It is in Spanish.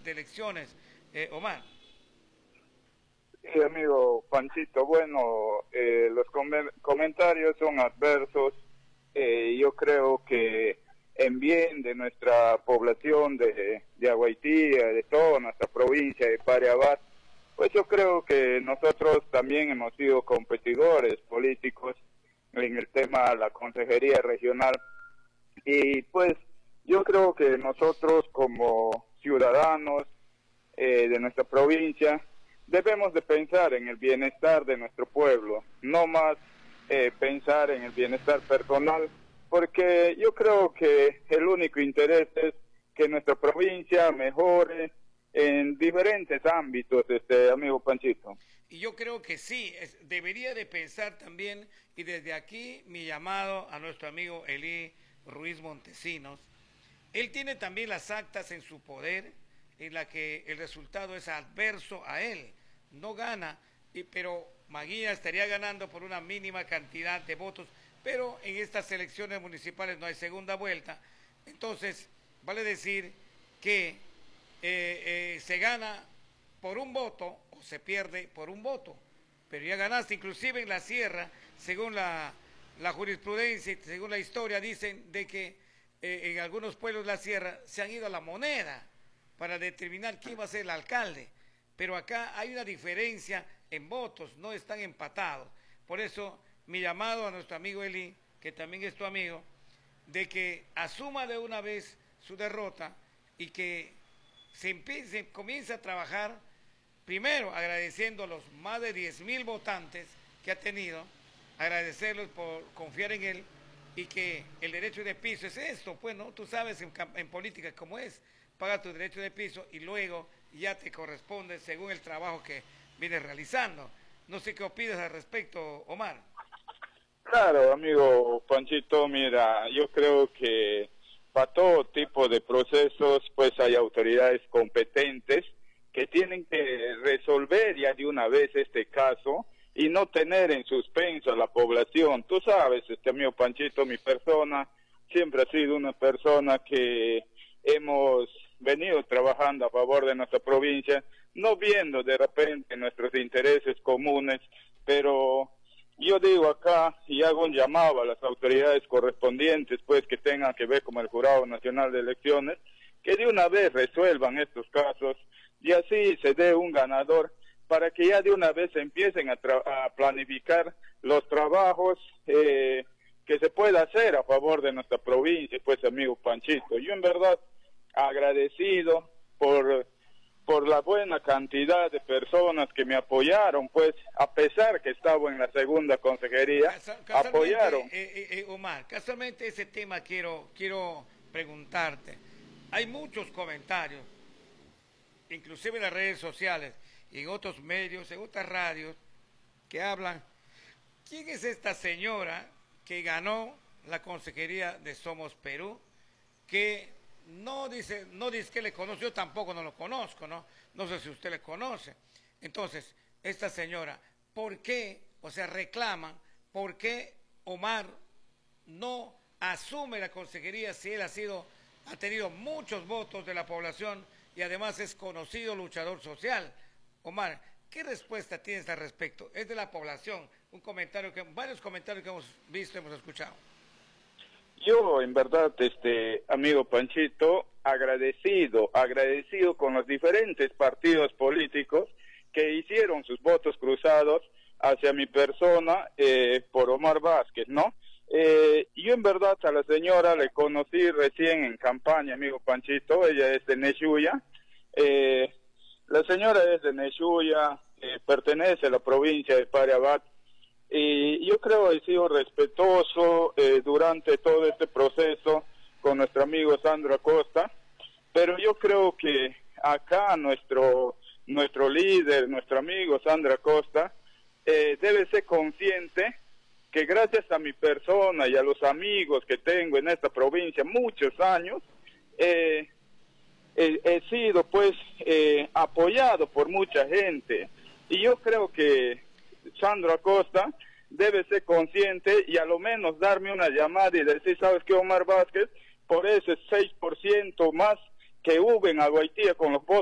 de Elecciones, Omar. Sí, amigo Panchito, bueno, los comentarios son adversos. Yo creo que en bien de nuestra población de Aguaitía, de toda nuestra provincia de Pariabat, pues yo creo que nosotros también hemos sido competidores políticos en el tema de la consejería regional, y pues yo creo que nosotros como ciudadanos de nuestra provincia debemos de pensar en el bienestar de nuestro pueblo, no más pensar en el bienestar personal, porque yo creo que el único interés es que nuestra provincia mejore en diferentes ámbitos, amigo Panchito. Y yo creo que sí, debería de pensar también, y desde aquí mi llamado a nuestro amigo Elí Ruiz Montesinos. Él tiene también las actas en su poder, en la que el resultado es adverso a él, no gana, pero Maguía estaría ganando por una mínima cantidad de votos, pero en estas elecciones municipales no hay segunda vuelta, entonces vale decir que se gana por un voto o se pierde por un voto, pero ya ganaste. Inclusive en la sierra, según la jurisprudencia y según la historia, dicen de que en algunos pueblos de la sierra se han ido a la moneda para determinar quién va a ser el alcalde, pero acá hay una diferencia en votos, no están empatados. Por eso mi llamado a nuestro amigo Eli, que también es tu amigo, de que asuma de una vez su derrota y que comience a trabajar, primero agradeciendo a los más de 10,000 votantes que ha tenido, agradecerlos por confiar en él, y que el derecho de piso es esto, pues, ¿no? Tú sabes en política cómo es, paga tu derecho de piso y luego ya te corresponde según el trabajo que vienes realizando. No sé qué opinas al respecto, Omar. Claro, amigo Panchito, mira, yo creo que para todo tipo de procesos, pues hay autoridades competentes que tienen que resolver ya de una vez este caso y no tener en suspenso a la población. Tú sabes, amigo Panchito, mi persona siempre ha sido una persona que hemos venido trabajando a favor de nuestra provincia, no viendo de repente nuestros intereses comunes, pero yo digo acá y hago un llamado a las autoridades correspondientes, pues que tengan que ver con el Jurado Nacional de Elecciones, que de una vez resuelvan estos casos y así se dé un ganador, para que ya de una vez empiecen a planificar los trabajos que se pueda hacer a favor de nuestra provincia, pues, amigo Panchito. Yo en verdad agradecido por la buena cantidad de personas que me apoyaron, pues, a pesar que estaba en la segunda consejería, apoyaron. Omar, casualmente ese tema quiero preguntarte. Hay muchos comentarios, inclusive en las redes sociales y en otros medios, en otras radios, que hablan, ¿quién es esta señora que ganó la consejería de Somos Perú? Que no dice que le conoce, yo tampoco no lo conozco, ¿no? No sé si usted le conoce. Entonces, esta señora, ¿por qué, o sea, reclaman, por qué Omar no asume la consejería si él ha tenido muchos votos de la población y además es conocido luchador social? Omar, ¿qué respuesta tienes al respecto? Es de la población, varios comentarios que hemos visto, hemos escuchado. Yo, en verdad, amigo Panchito, agradecido con los diferentes partidos políticos que hicieron sus votos cruzados hacia mi persona por Omar Vázquez, ¿no? Yo en verdad a la señora le conocí recién en campaña, amigo Panchito. Ella es de Neyuya. La señora es de Neyuya, pertenece a la provincia de Pariabat, y yo creo que he sido respetuoso durante todo este proceso con nuestro amigo Sandro Acosta, pero yo creo que acá nuestro líder, nuestro amigo Sandro Acosta, debe ser consciente que gracias a mi persona y a los amigos que tengo en esta provincia muchos años, he sido pues apoyado por mucha gente, y yo creo que Sandro Acosta debe ser consciente y a lo menos darme una llamada y decir, ¿sabes qué, Omar Vázquez? Por ese 6% más que hubo en Aguaitía con los votos